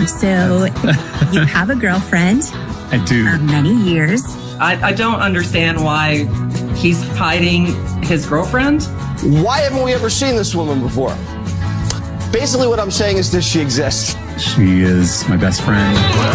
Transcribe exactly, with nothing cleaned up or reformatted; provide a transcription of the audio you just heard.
So you have a girlfriend I do. of many years. I, I don't understand why he's hiding his girlfriend. Why haven't we ever seen this woman before? Basically what I'm saying is, does she exist? She is my best friend.